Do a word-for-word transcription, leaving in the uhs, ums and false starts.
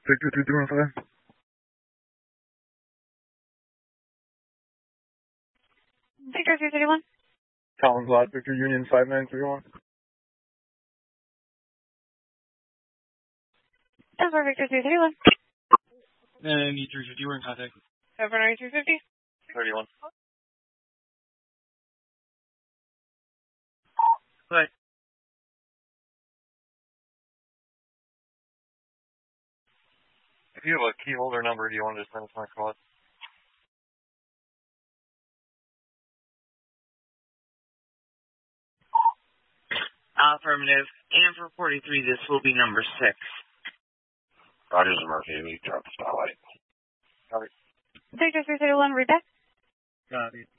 Victor three three one five. Victor three three one. Collins Lot, Victor Union five nine three one. Denver Victor three three one. And E three fifty, we're in contact. Denver nine three fifty. thirty-one. Right. If you have a key holder number, do you want to just send us my call? Affirmative. And for forty-three, this will be number six. Rogers and Murphy, we drop the spotlight. Copy. Victor three three one, read back. Copy.